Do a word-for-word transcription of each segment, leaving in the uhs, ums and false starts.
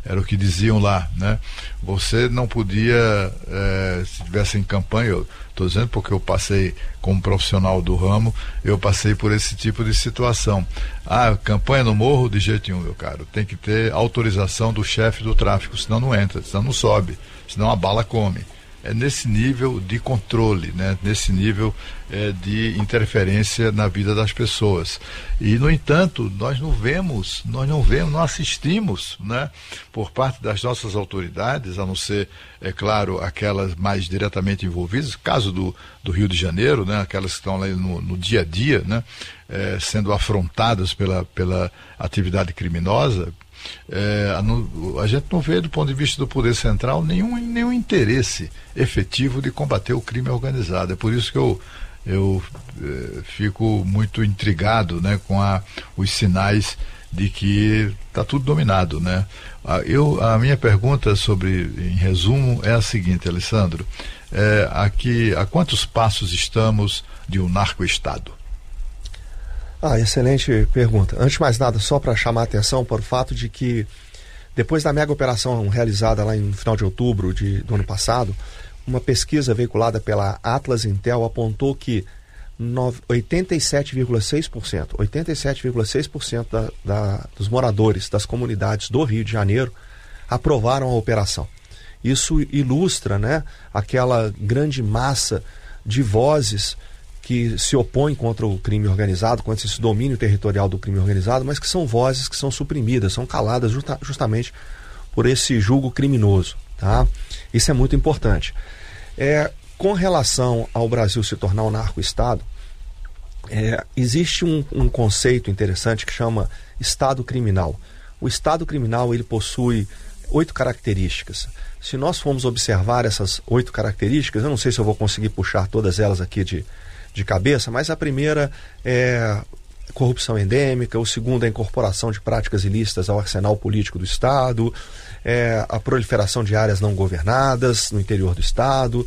era o que diziam lá, né? Você não podia, é, se tivesse em campanha, eu estou dizendo porque eu passei como profissional do ramo, eu passei por esse tipo de situação. Ah, campanha no morro? De jeito nenhum, meu caro. Tem que ter autorização do chefe do tráfico, senão não entra, senão não sobe, senão a bala come. É nesse nível de controle, né? Nesse nível é, de interferência na vida das pessoas. E, no entanto, nós não vemos, nós não vemos, não assistimos, né? Por parte das nossas autoridades, a não ser, é claro, aquelas mais diretamente envolvidas, caso do, do Rio de Janeiro, né? Aquelas que estão lá no, no dia a dia, né? É, sendo afrontadas pela, pela atividade criminosa. É, a, a gente não vê do ponto de vista do poder central nenhum, nenhum interesse efetivo de combater o crime organizado. É por isso que eu, eu é, fico muito intrigado, né, com a, os sinais de que está tudo dominado, né? A, eu, a minha pergunta sobre, em resumo, é a seguinte, Alessandro, é, aqui, a quantos passos estamos de um narco-estado? Ah, excelente pergunta. Antes de mais nada, só para chamar a atenção para o fato de que, depois da mega operação realizada lá no final de outubro de, do ano passado, uma pesquisa veiculada pela Atlas Intel apontou que oitenta e sete vírgula seis por cento, oitenta e sete vírgula seis por cento da, da, dos moradores das comunidades do Rio de Janeiro aprovaram a operação. Isso ilustra, né, aquela grande massa de vozes que se opõem contra o crime organizado, contra esse domínio territorial do crime organizado, mas que são vozes que são suprimidas, são caladas justa, justamente por esse julgo criminoso, tá? Isso é muito importante. É, com relação ao Brasil se tornar um narco-estado, é, existe um, um conceito interessante que chama Estado criminal. O Estado criminal, ele possui oito características. Se nós formos observar essas oito características, eu não sei se eu vou conseguir puxar todas elas aqui de de cabeça, mas a primeira é corrupção endêmica, o segundo é a incorporação de práticas ilícitas ao arsenal político do Estado, é a proliferação de áreas não governadas no interior do Estado,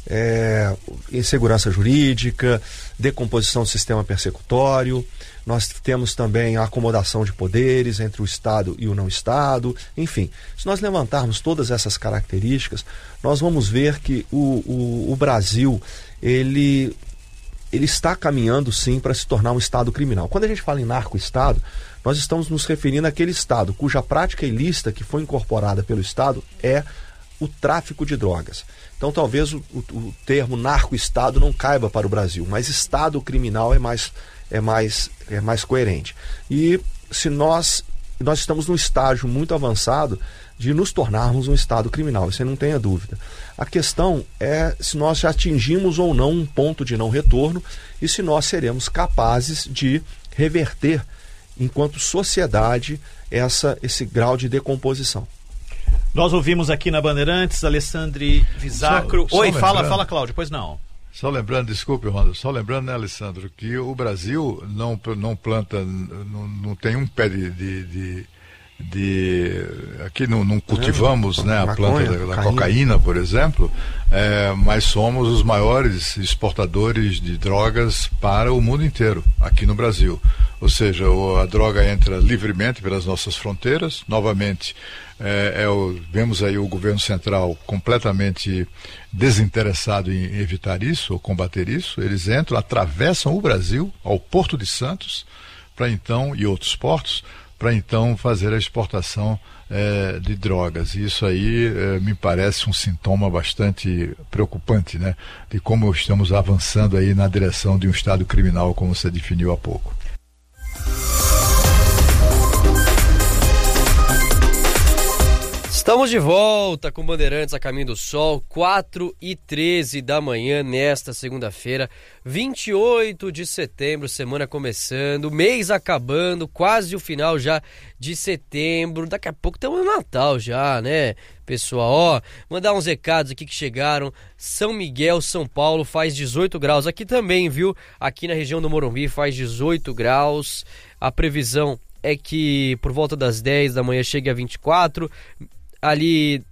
é, insegurança jurídica, decomposição do sistema persecutório. Nós temos também a acomodação de poderes entre o Estado e o não Estado. Enfim, se nós levantarmos todas essas características, nós vamos ver que o, o, o Brasil, ele... ele está caminhando sim para se tornar um Estado criminal. Quando a gente fala em narco-estado, nós estamos nos referindo àquele Estado cuja prática ilícita que foi incorporada pelo Estado é o tráfico de drogas. Então talvez o, o, o termo narco-estado não caiba para o Brasil, mas Estado criminal é mais, é mais, é mais coerente. E se nós, nós estamos num estágio muito avançado de nos tornarmos um Estado criminal, isso aí não tenha dúvida. A questão é se nós já atingimos ou não um ponto de não retorno e se nós seremos capazes de reverter, enquanto sociedade, essa, esse grau de decomposição. Nós ouvimos aqui na Bandeirantes, Alessandro Visacro. Só, só Oi, fala, lembrando. fala, Cláudio, pois não. Só lembrando, desculpe, Ronaldo, só lembrando, né, Alessandro, que o Brasil não, não planta, não, não tem um pé de... de, de... de aqui não, não cultivamos, né, a maconha, planta da, da cocaína. cocaína, por exemplo, é, mas somos os maiores exportadores de drogas para o mundo inteiro, aqui no Brasil. Ou seja, a droga entra livremente pelas nossas fronteiras, novamente, é, é o, vemos aí o governo central completamente desinteressado em evitar isso, ou combater isso. Eles entram, atravessam o Brasil ao Porto de Santos, para então, e outros portos, para então fazer a exportação é, de drogas. E isso aí é, me parece um sintoma bastante preocupante, né? De como estamos avançando aí na direção de um Estado criminal, como você definiu há pouco. Estamos de volta com Bandeirantes a Caminho do Sol, quatro e treze da manhã nesta segunda-feira, vinte e oito de setembro, semana começando, mês acabando, quase o final já de setembro. Daqui a pouco estamos no Natal já, né, pessoal? Ó, mandar uns recados aqui que chegaram. São Miguel, São Paulo, faz dezoito graus. Aqui também, viu? Aqui na região do Morumbi faz dezoito graus. A previsão é que por volta das dez da manhã chegue a vinte e quatro. Ali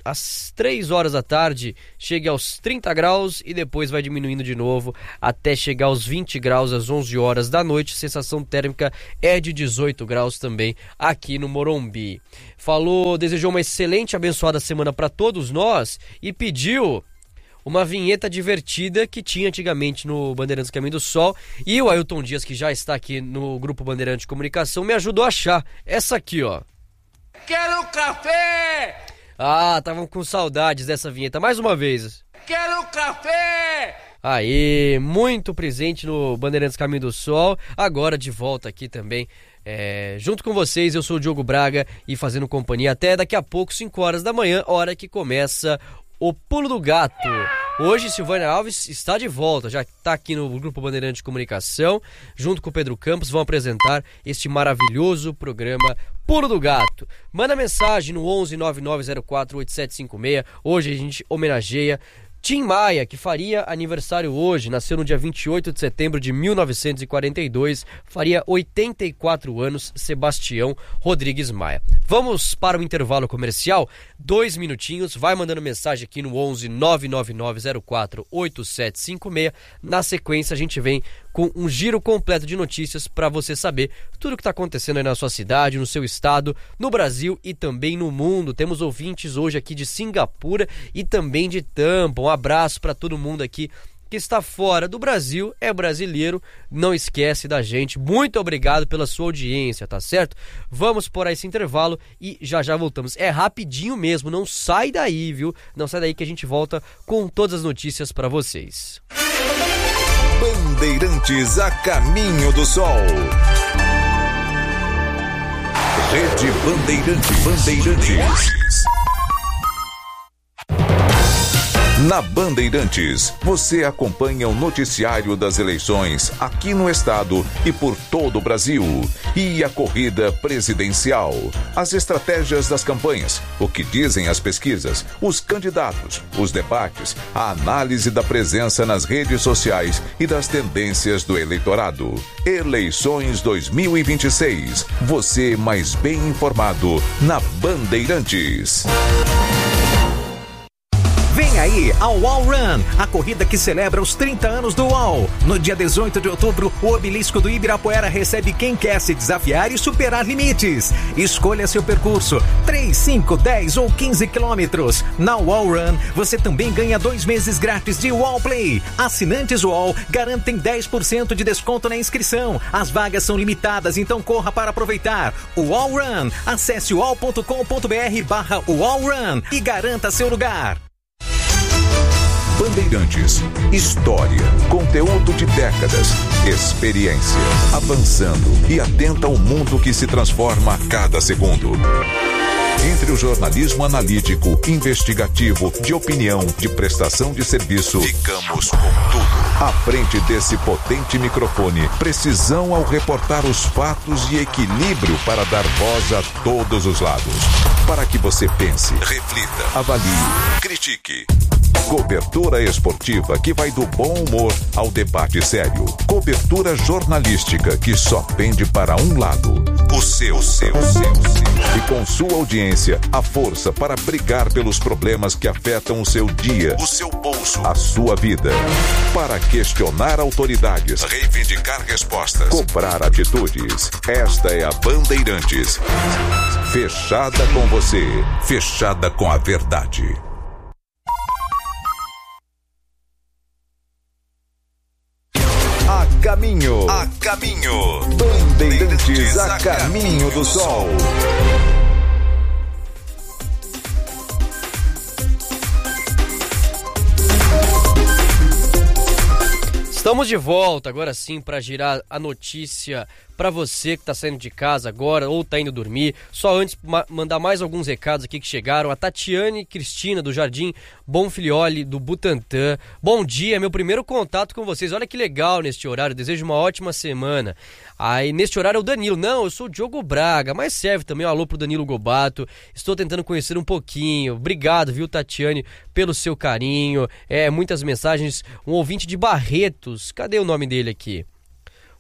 às três horas da tarde chegue aos trinta graus e depois vai diminuindo de novo até chegar aos vinte graus às onze horas da noite. Sensação térmica é de dezoito graus também aqui no Morumbi. Falou, desejou uma excelente e abençoada semana para todos nós e pediu uma vinheta divertida que tinha antigamente no Bandeirantes Caminho do Sol, e o Ailton Dias, que já está aqui no Grupo Bandeirantes de Comunicação, me ajudou a achar essa aqui, ó. Quero café! Ah, estavam com saudades dessa vinheta. Mais uma vez. Quero café! Aê, muito presente no Bandeirantes Caminho do Sol, agora de volta aqui também, é, junto com vocês. Eu sou o Diogo Braga e fazendo companhia até daqui a pouco, cinco horas da manhã, hora que começa o Pulo do Gato. Hoje Silvânia Alves está de volta, já está aqui no Grupo Bandeirante de Comunicação, junto com o Pedro Campos, vão apresentar este maravilhoso programa Pulo do Gato. Manda mensagem no onze nove nove zero quatro oito sete cinco seis. Hoje a gente homenageia Tim Maia, que faria aniversário hoje, nasceu no dia vinte e oito de setembro de mil novecentos e quarenta e dois, faria oitenta e quatro anos, Sebastião Rodrigues Maia. Vamos para o intervalo comercial, dois minutinhos, vai mandando mensagem aqui no onze nove nove nove zero quatro oito sete cinco seis. Na sequência a gente vem com um giro completo de notícias para você saber tudo o que está acontecendo aí na sua cidade, no seu estado, no Brasil e também no mundo. Temos ouvintes hoje aqui de Singapura e também de Tampa. Um abraço para todo mundo aqui que está fora do Brasil, é brasileiro, não esquece da gente. Muito obrigado pela sua audiência, tá certo? Vamos por esse intervalo e já já voltamos. É rapidinho mesmo, não sai daí, viu? Não sai daí que a gente volta com todas as notícias para vocês. Bandeirantes a caminho do sol. Rede Bandeirantes. Bandeirantes. Na Bandeirantes, você acompanha o noticiário das eleições aqui no estado e por todo o Brasil. E a corrida presidencial, as estratégias das campanhas, o que dizem as pesquisas, os candidatos, os debates, a análise da presença nas redes sociais e das tendências do eleitorado. Eleições dois mil e vinte e seis. Você mais bem informado na Bandeirantes. Vem aí a UOL Run, a corrida que celebra os trinta anos do UOL. No dia dezoito de outubro, o obelisco do Ibirapuera recebe quem quer se desafiar e superar limites. Escolha seu percurso, três, cinco, dez ou quinze quilômetros. Na UOL Run, você também ganha dois meses grátis de UOL Play. Assinantes UOL garantem dez por cento de desconto na inscrição. As vagas são limitadas, então corra para aproveitar. UOL Run, acesse uol ponto com ponto br barra UOL Run e garanta seu lugar. Bandeirantes, história, conteúdo de décadas, experiência, avançando e atenta ao mundo que se transforma a cada segundo. Entre o jornalismo analítico, investigativo, de opinião, de prestação de serviço, ficamos com tudo. À frente desse potente microfone, precisão ao reportar os fatos e equilíbrio para dar voz a todos os lados. Para que você pense, reflita, avalie, critique. Cobertura esportiva que vai do bom humor ao debate sério. Cobertura jornalística que só pende para um lado. O seu, seu, seu, seu. E com sua audiência, a força para brigar pelos problemas que afetam o seu dia, o seu bolso, a sua vida. Para questionar autoridades, reivindicar respostas, cobrar atitudes. Esta é a Bandeirantes. Fechada com você, fechada com a verdade. A caminho, a caminho, Bandeirantes a caminho do sol. Estamos de volta agora sim para girar a notícia para você que está saindo de casa agora ou está indo dormir. Só antes ma- mandar mais alguns recados aqui que chegaram. A Tatiane Cristina do Jardim Bonfilioli do Butantã. Bom dia, meu primeiro contato com vocês. Olha que legal neste horário. Desejo uma ótima semana. Aí neste horário é o Danilo. Não, eu sou o Diogo Braga, mas serve também um alô pro Danilo Gobato. Estou tentando conhecer um pouquinho. Obrigado, viu, Tatiane, pelo seu carinho. É, muitas mensagens. Um ouvinte de Barretos. Cadê o nome dele aqui?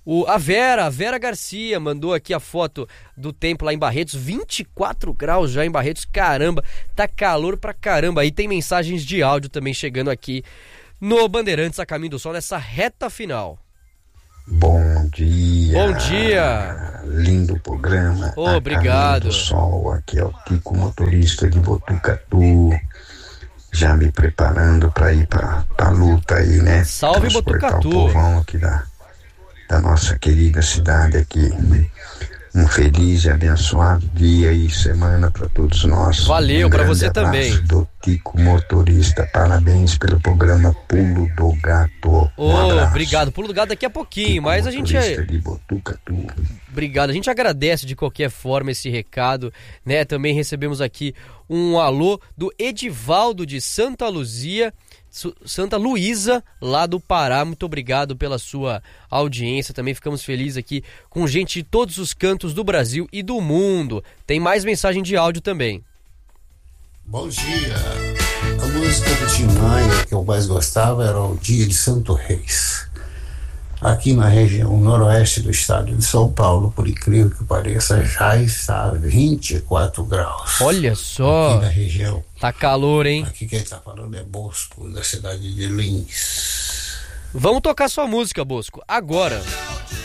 O, a Vera, a Vera Garcia mandou aqui a foto do tempo lá em Barretos, vinte e quatro graus já em Barretos, caramba, tá calor pra caramba. Aí tem mensagens de áudio também chegando aqui no Bandeirantes a Caminho do Sol nessa reta final. Bom dia. Bom dia. Lindo programa. Oh, obrigado. Caminho do Sol, aqui é o Tico, motorista de Botucatu. Já me preparando para ir para a luta aí, né? Salve, Botucatu. O povão aqui da, da nossa querida cidade aqui. Um feliz e abençoado dia e semana para todos nós. Valeu, um para você também. Do Tico Motorista, parabéns pelo programa Pulo do Gato. Um oh, abraço. Obrigado. Pulo do Gato daqui a pouquinho, Tico, mas a gente é... de Botucatu. Obrigado, a gente agradece de qualquer forma esse recado, né? Também recebemos aqui um alô do Edivaldo de Santa Luzia, Santa Luísa, lá do Pará. Muito obrigado pela sua audiência. Também ficamos felizes aqui com gente de todos os cantos do Brasil e do mundo. Tem mais mensagem de áudio também. Bom dia. A música do Tim Maia que eu mais gostava era o Dia de Santo Reis. Aqui na região noroeste do estado de São Paulo, por incrível que pareça, já está vinte e quatro graus. Olha só. Aqui na região. Tá calor, hein? Aqui quem está falando é Bosco, da cidade de Lins. Vamos tocar sua música, Bosco, agora.